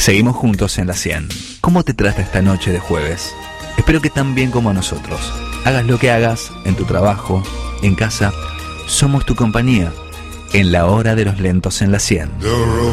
Seguimos juntos en la 100. ¿Cómo te trata esta noche de jueves? Espero que tan bien como a nosotros. Hagas lo que hagas, en tu trabajo, en casa, somos tu compañía, en la hora de los lentos en la 100.